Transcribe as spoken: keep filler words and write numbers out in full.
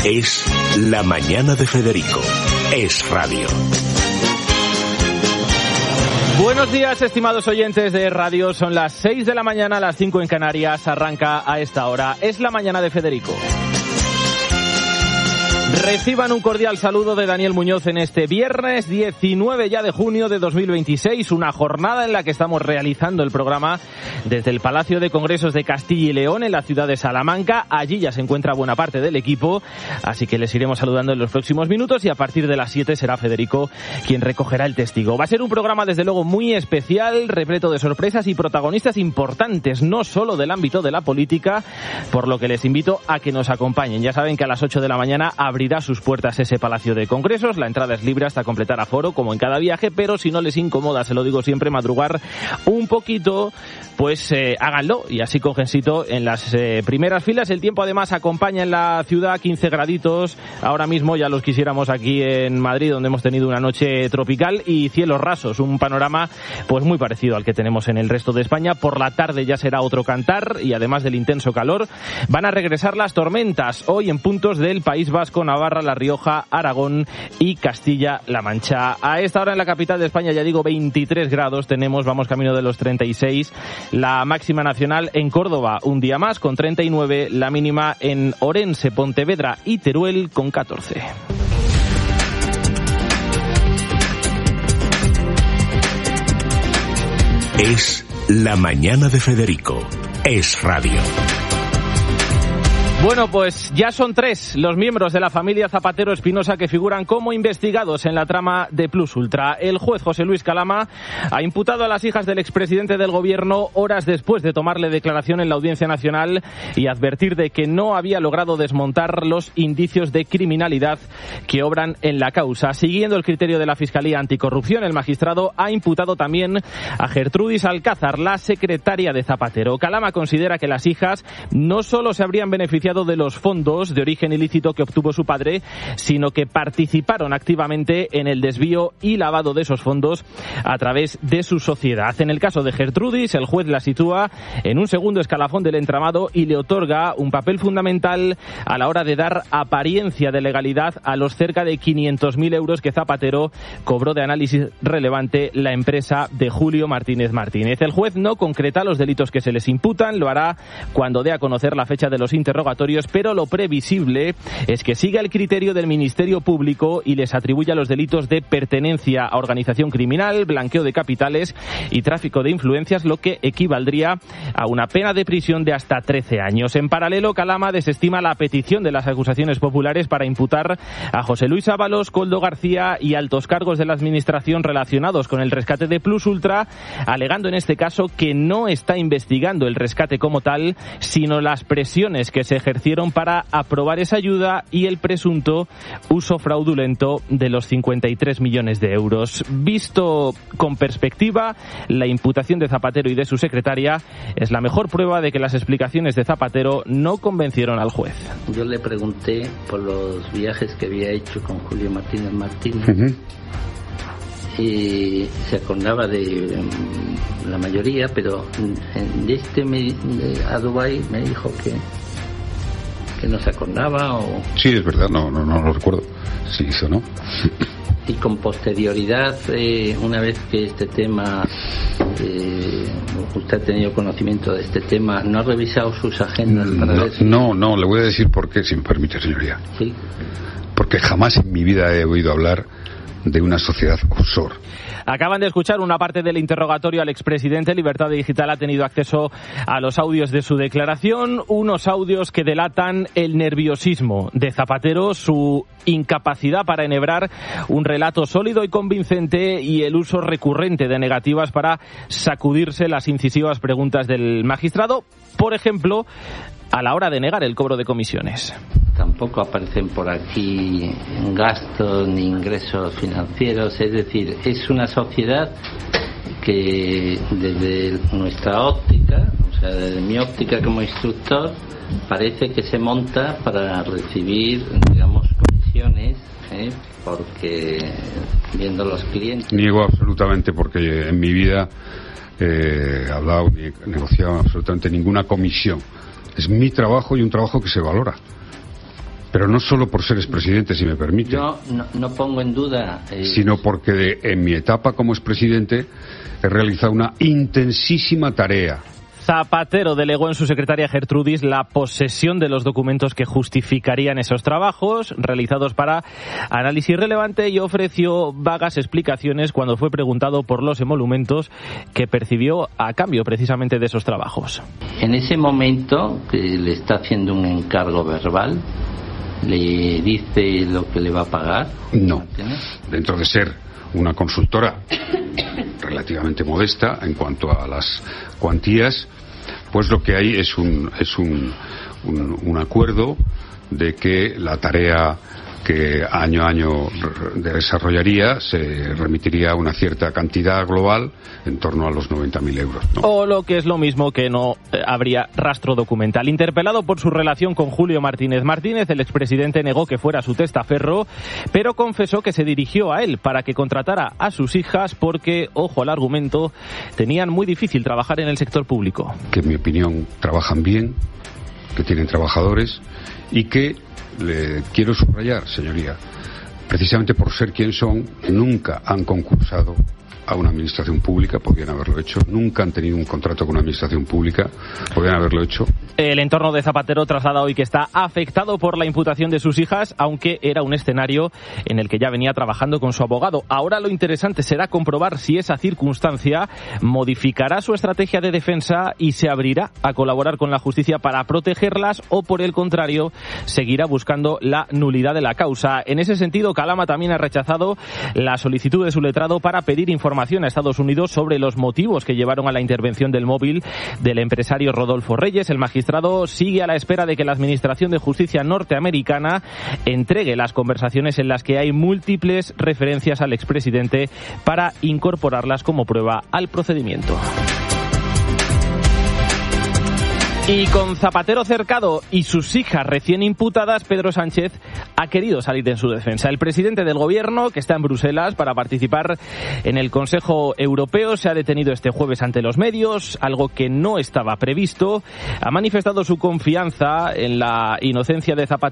Es La Mañana de Federico. Es radio. Buenos días, estimados oyentes de radio. Son las seis de la mañana, las cinco en Canarias. Arranca a esta hora. Es La Mañana de Federico. Reciban un cordial saludo de Daniel Muñoz en este viernes diecinueve ya de junio de dos mil veintiséis, una jornada en la que estamos realizando el programa desde el Palacio de Congresos de Castilla y León en la ciudad de Salamanca. Allí ya se encuentra buena parte del equipo, así que les iremos saludando en los próximos minutos y a partir de las siete será Federico quien recogerá el testigo. Va a ser un programa desde luego muy especial, repleto de sorpresas y protagonistas importantes, no solo del ámbito de la política, por lo que les invito a que nos acompañen. Ya saben que a las ocho de la mañana abrirá sus puertas ese Palacio de Congresos. La entrada es libre hasta completar aforo, como en cada viaje, pero si no les incomoda, se lo digo siempre, madrugar un poquito, pues eh, háganlo y así cojensito en las eh, primeras filas. El tiempo además acompaña en la ciudad, quince graditos. Ahora mismo ya los quisiéramos aquí en Madrid, donde hemos tenido una noche tropical y cielos rasos, un panorama pues muy parecido al que tenemos en el resto de España. Por la tarde ya será otro cantar y además del intenso calor van a regresar las tormentas hoy en puntos del País Vasco, Navarra, La Rioja, Aragón y Castilla-La Mancha. A esta hora en la capital de España, ya digo, veintitrés grados tenemos, vamos camino de los treinta y seis. La máxima nacional en Córdoba, un día más, con treinta y nueve. La mínima en Orense, Pontevedra y Teruel, con catorce. Es La Mañana de Federico. Es radio. Bueno, pues ya son tres los miembros de la familia Zapatero Espinosa que figuran como investigados en la trama de Plus Ultra. El juez José Luis Calama ha imputado a las hijas del expresidente del gobierno horas después de tomarle declaración en la Audiencia Nacional y advertir de que no había logrado desmontar los indicios de criminalidad que obran en la causa. Siguiendo el criterio de la Fiscalía Anticorrupción, el magistrado ha imputado también a Gertrudis Alcázar, la secretaria de Zapatero. Calama considera que las hijas no solo se habrían beneficiado de los fondos de origen ilícito que obtuvo su padre, sino que participaron activamente en el desvío y lavado de esos fondos a través de su sociedad. En el caso de Gertrudis, el juez la sitúa en un segundo escalafón del entramado y le otorga un papel fundamental a la hora de dar apariencia de legalidad a los cerca de quinientos mil euros que Zapatero cobró de análisis relevante la empresa de Julio Martínez Martínez. El juez no concreta los delitos que se les imputan, lo hará cuando dé a conocer la fecha de los interrogatorios, pero lo previsible es que siga el criterio del Ministerio Público y les atribuya los delitos de pertenencia a organización criminal, blanqueo de capitales y tráfico de influencias, lo que equivaldría a una pena de prisión de hasta trece años. En paralelo, Calama desestima la petición de las acusaciones populares para imputar a José Luis Ábalos, Koldo García y altos cargos de la Administración relacionados con el rescate de Plus Ultra, alegando en este caso que no está investigando el rescate como tal, sino las presiones que se ejercieron para aprobar esa ayuda y el presunto uso fraudulento de los cincuenta y tres millones de euros. Visto con perspectiva, la imputación de Zapatero y de su secretaria es la mejor prueba de que las explicaciones de Zapatero no convencieron al juez. Yo le pregunté por los viajes que había hecho con Julio Martínez Martínez. Uh-huh. Y se acordaba de um, la mayoría, pero de este me, de, a Dubái me dijo que que no se acordaba o... Sí, es verdad, no, no, no lo recuerdo. Sí, eso no. Y con posterioridad, eh, una vez que este tema, eh, usted ha tenido conocimiento de este tema, ¿no ha revisado sus agendas para no, ver si... No, no, le voy a decir por qué, si me permite, señoría. Sí. Porque jamás en mi vida he oído hablar de una sociedad offshore. Acaban de escuchar una parte del interrogatorio al expresidente. Libertad Digital ha tenido acceso a los audios de su declaración, unos audios que delatan el nerviosismo de Zapatero, su incapacidad para enhebrar un relato sólido y convincente y el uso recurrente de negativas para sacudirse las incisivas preguntas del magistrado, por ejemplo, a la hora de negar el cobro de comisiones. Tampoco aparecen por aquí gastos ni ingresos financieros, es decir, es una sociedad que desde nuestra óptica, o sea, desde mi óptica como instructor, parece que se monta para recibir, digamos, comisiones, ¿eh? Porque viendo los clientes... Niego absolutamente, porque en mi vida eh, he hablado ni he negociado absolutamente ninguna comisión. Es mi trabajo y un trabajo que se valora. Pero no solo por ser expresidente, si me permite. Yo no, no pongo en duda... Eh... Sino porque de, en mi etapa como expresidente he realizado una intensísima tarea. Zapatero delegó en su secretaria Gertrudis la posesión de los documentos que justificarían esos trabajos realizados para análisis relevante y ofreció vagas explicaciones cuando fue preguntado por los emolumentos que percibió a cambio precisamente de esos trabajos. En ese momento que le está haciendo un encargo verbal, ¿le dice lo que le va a pagar? No. Dentro de ser una consultora relativamente modesta en cuanto a las cuantías, pues lo que hay es un es un, un, un acuerdo de que la tarea que año a año desarrollaría se remitiría a una cierta cantidad global en torno a los noventa mil euros, ¿no? O lo que es lo mismo, que no eh, habría rastro documental. Interpelado por su relación con Julio Martínez Martínez, el expresidente negó que fuera su testaferro, pero confesó que se dirigió a él para que contratara a sus hijas porque, ojo al argumento, tenían muy difícil trabajar en el sector público. Que en mi opinión trabajan bien, que tienen trabajadores y que, le quiero subrayar, señoría, precisamente por ser quien son, nunca han concursado a una administración pública, podrían haberlo hecho, nunca han tenido un contrato con una administración pública, podrían haberlo hecho. El entorno de Zapatero traslada hoy que está afectado por la imputación de sus hijas, aunque era un escenario en el que ya venía trabajando con su abogado. Ahora lo interesante será comprobar si esa circunstancia modificará su estrategia de defensa y se abrirá a colaborar con la justicia para protegerlas o, por el contrario, seguirá buscando la nulidad de la causa. En ese sentido, Calama también ha rechazado la solicitud de su letrado para pedir información a Estados Unidos sobre los motivos que llevaron a la intervención del móvil del empresario Rodolfo Reyes. El magistrado sigue a la espera de que la Administración de Justicia norteamericana entregue las conversaciones en las que hay múltiples referencias al expresidente para incorporarlas como prueba al procedimiento. Y con Zapatero cercado y sus hijas recién imputadas, Pedro Sánchez ha querido salir en su defensa. El presidente del gobierno, que está en Bruselas para participar en el Consejo Europeo, se ha detenido este jueves ante los medios, algo que no estaba previsto. Ha manifestado su confianza en la inocencia de Zapatero